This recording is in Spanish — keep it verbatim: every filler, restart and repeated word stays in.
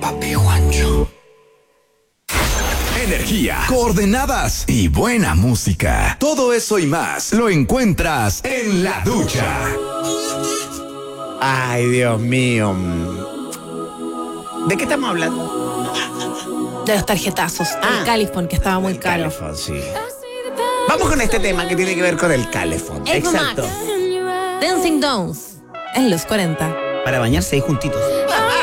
Papi Juancho. Energía, coordenadas y buena música. Todo eso y más lo encuentras en La Ducha. Ay, Dios mío. ¿De qué estamos hablando? De los tarjetazos, Ah, el Califón, que estaba muy el caro. Calefón, sí. Vamos con este tema que tiene que ver con el Calefón. Ava Exacto. Max, Dancing Downs, en los cuarenta. Para bañarse ahí juntitos.